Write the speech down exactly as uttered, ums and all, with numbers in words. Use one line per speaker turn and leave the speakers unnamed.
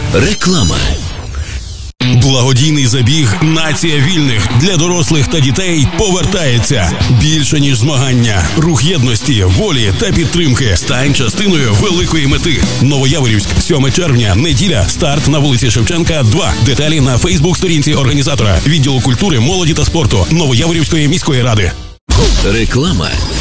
Реклама. Благодійний забіг «Нація вільних» для дорослих та дітей повертається. Більше, ніж змагання. Рух єдності, волі та підтримки. Стань частиною великої мети. Новояворівськ, сьоме червня, неділя. Старт на вулиці Шевченка, два. Деталі на фейсбук-сторінці організатора. Відділу культури, молоді та спорту Новояворівської міської ради. Реклама.